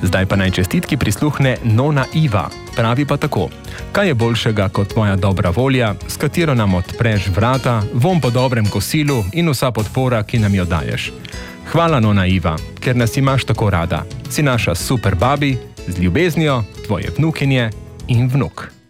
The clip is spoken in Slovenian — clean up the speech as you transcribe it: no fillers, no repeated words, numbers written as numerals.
Zdaj pa naj čestitki prisluhne nona Iva. Pravi pa tako: kaj je boljšega kot tvoja dobra volja, s katero nam odpreš vrata, vonj po dobrem kosilu in vsa podpora, ki nam jo daješ. Hvala, nona Iva, ker nas imaš tako rada. Si naša super babi, z ljubeznijo, tvoje vnukinje in vnuk.